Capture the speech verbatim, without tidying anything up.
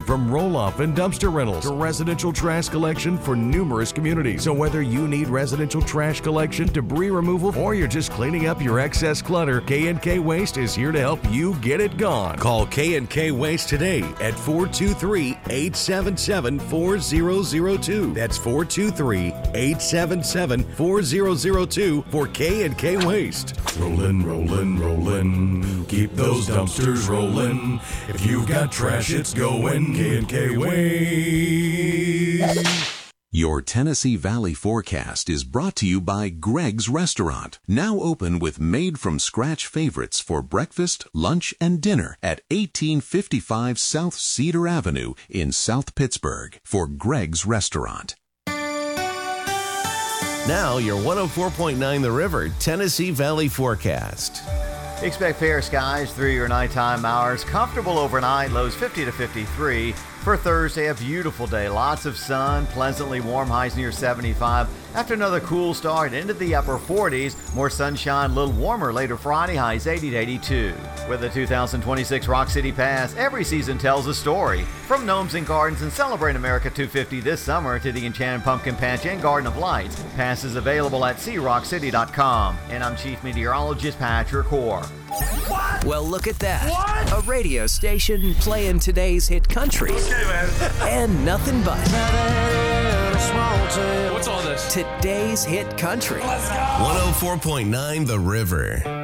From roll-off and dumpster rentals to residential trash collection for numerous communities. So whether you need residential trash collection, debris removal, or you're just cleaning up your excess clutter, K and K Waste is here to help you get it gone. Call K and K Waste today at four two three, eight seven seven, four zero zero two. That's four two three, eight seven seven, four zero zero two for K and K Waste. Rollin', rollin', rollin'. Keep those dumpsters rollin'. If you've got trash, it's going K and K Waste. Your Tennessee Valley forecast is brought to you by Greg's Restaurant, now open with made-from-scratch favorites for breakfast, lunch, and dinner at eighteen fifty-five South Cedar Avenue in South Pittsburgh for Greg's Restaurant. Now your one oh four point nine The River Tennessee Valley forecast. Expect fair skies through your nighttime hours. Comfortable overnight, lows fifty to fifty-three. For Thursday, a beautiful day. Lots of sun, pleasantly warm, highs near seventy-five. After another cool start into the upper forties, more sunshine, a little warmer later Friday, highs eighty to eighty-two. With the two thousand twenty-six Rock City Pass, every season tells a story. From Gnomes and Gardens and Celebrate America two fifty this summer to the Enchanted Pumpkin Patch and Garden of Lights. Pass is available at see rock city dot com. And I'm Chief Meteorologist Patrick Hoare. What? Well, look at that. What? A radio station playing today's hit country. Okay, man. And nothing but. What's all this? Today's hit country. Let's go. one oh four point nine The River.